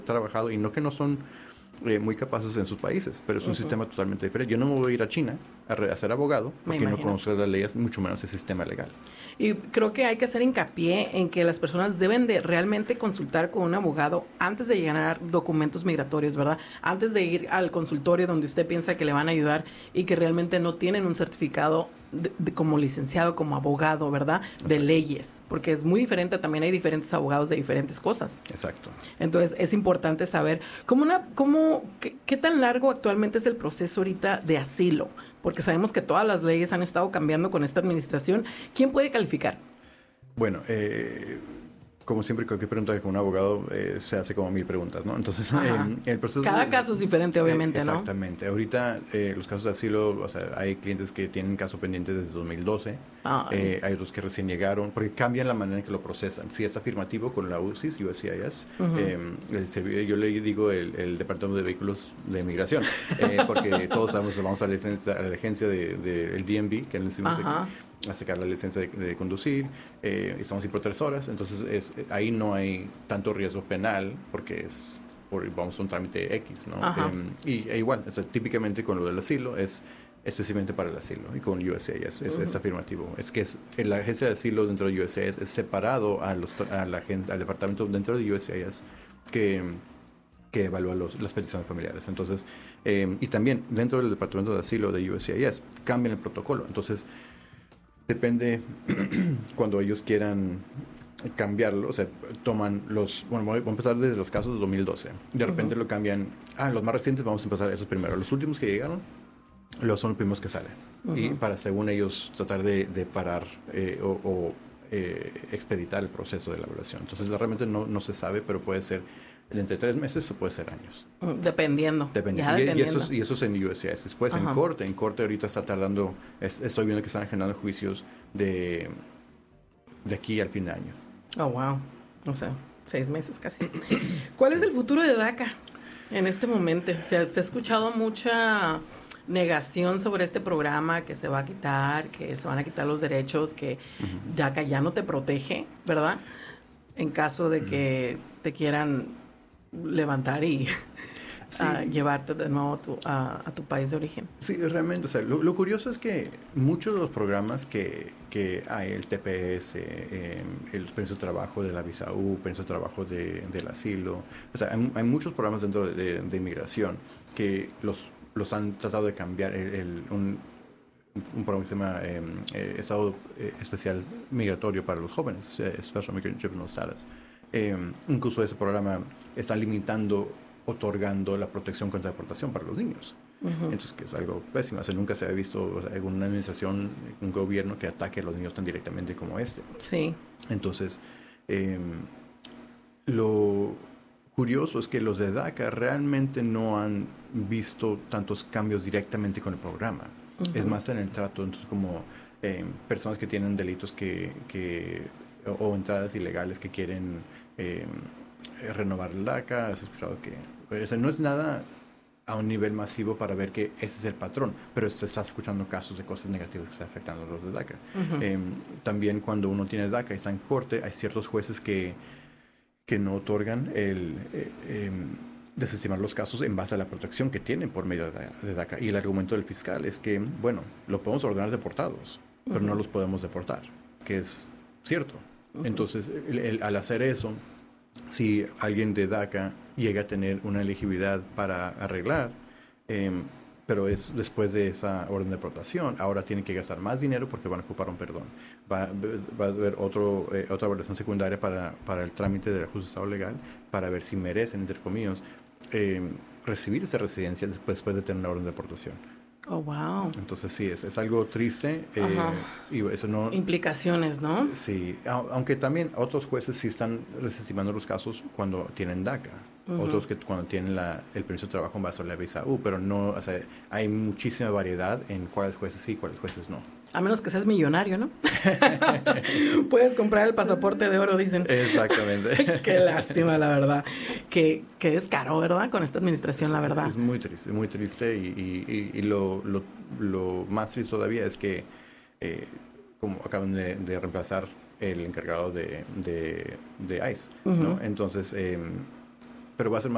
trabajado, y no que no son muy capaces en sus países, pero es un sistema totalmente diferente. Yo no me voy a ir a China a ser abogado porque no conozco las leyes, mucho menos el sistema legal. Y creo que hay que hacer hincapié en que las personas deben de realmente consultar con un abogado antes de llenar documentos migratorios, ¿verdad? Antes de ir al consultorio donde usted piensa que le van a ayudar y que realmente no tienen un certificado como licenciado, como abogado, ¿verdad? De leyes, porque es muy diferente, también hay diferentes abogados de diferentes cosas. Exacto. Entonces es importante saber qué tan largo actualmente es el proceso ahorita de asilo, porque sabemos que todas las leyes han estado cambiando con esta administración. ¿Quién puede calificar? Bueno, como siempre, cualquier pregunta con un abogado se hace como 1000 preguntas, ¿no? Entonces, el proceso... Cada caso es diferente, obviamente, ¿no? Exactamente. Ahorita, los casos de asilo, o sea, hay clientes que tienen caso pendiente desde 2012. Hay otros que recién llegaron, porque cambian la manera en que lo procesan. Si es afirmativo con la UCIS, USCIS, yo le digo el Departamento de Vehículos de Migración, porque todos sabemos que vamos a la agencia del DMV, que le decimos aquí, a sacar la licencia de conducir, estamos ahí por 3 horas, entonces ahí no hay tanto riesgo penal, porque vamos a un trámite X, ¿no? Igual, o sea, típicamente con lo del asilo es especialmente para el asilo, y con USCIS es afirmativo. Es que la agencia de asilo dentro de USCIS es separado al departamento dentro de USCIS que evalúa las peticiones familiares. Entonces, y también dentro del departamento de asilo de USCIS cambian el protocolo. Entonces, depende cuando ellos quieran cambiarlo, o sea, toman voy a empezar desde los casos de 2012. De repente lo cambian, los más recientes vamos a empezar esos primero. Los últimos que llegaron, son los primeros que salen. Y para, según ellos, tratar de parar o expeditar el proceso de elaboración. Entonces, realmente no se sabe, pero puede ser entre 3 meses o puede ser años. Dependiendo. Y eso es en USCIS. Después en corte ahorita está tardando, estoy viendo que están agendando juicios de aquí al fin de año. Oh, wow. O sea, 6 meses casi. ¿Cuál es el futuro de DACA en este momento? O sea, se ha escuchado mucha negación sobre este programa, que se va a quitar, que se van a quitar los derechos, que DACA ya no te protege, ¿verdad? En caso de que te quieran levantar y llevarte de nuevo a tu país de origen. Sí, realmente. O sea, lo curioso es que muchos de los programas que hay, el TPS, el permiso de trabajo de la visa U, permiso de trabajo del asilo, o sea, hay muchos programas dentro de inmigración que los han tratado de cambiar. Un programa que se llama Estado Especial Migratorio para los Jóvenes, Special Migrant Juvenile Status. Incluso ese programa está otorgando la protección contra deportación para los niños. Entonces, que es algo pésimo. O sea, nunca se ha visto alguna administración, un gobierno que ataque a los niños tan directamente como este. Sí. Entonces, lo curioso es que los de DACA realmente no han visto tantos cambios directamente con el programa. Es más en el trato, entonces, como personas que tienen delitos o entradas ilegales que quieren renovar el DACA. Has escuchado que no es nada a un nivel masivo para ver que ese es el patrón, pero se está escuchando casos de cosas negativas que están afectando a los de DACA. También cuando uno tiene DACA y está en corte, hay ciertos jueces que no otorgan desestimar los casos en base a la protección que tienen por medio de DACA. Y el argumento del fiscal es que, bueno, los podemos ordenar deportados, pero no los podemos deportar, que es cierto. Entonces, al hacer eso, si alguien de DACA llega a tener una elegibilidad para arreglar, pero es después de esa orden de deportación, ahora tienen que gastar más dinero porque van a ocupar un perdón. Va a haber otra evaluación secundaria para el trámite del ajuste de estado legal, para ver si merecen, entre comillas, recibir esa residencia después de tener una orden de deportación. Oh, wow. Entonces sí, es algo triste. Y eso no... Implicaciones, ¿no? Sí, aunque también otros jueces sí están desestimando los casos cuando tienen DACA. Otros que cuando tienen el permiso de trabajo en base a la visa U, pero no, o sea, hay muchísima variedad en cuáles jueces sí y cuáles jueces no. A menos que seas millonario, ¿no? Puedes comprar el pasaporte de oro, dicen. Exactamente. Qué lástima, la verdad. Que es caro, ¿verdad? Con esta administración, la verdad. Es muy triste. Y lo más triste todavía es que como acaban de reemplazar el encargado de ICE, ¿no? Entonces, pero va a ser más